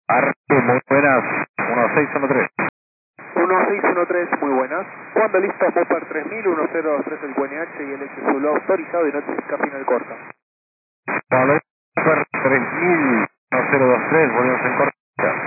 Arturo, muy buenas, 1613. 1613, muy buenas. Cuando listo, Mopar 3000, 1023 el QNH y el H solo autorizado y notifica final corta. Cuando Mopar 3000, 1023, volvemos en corto.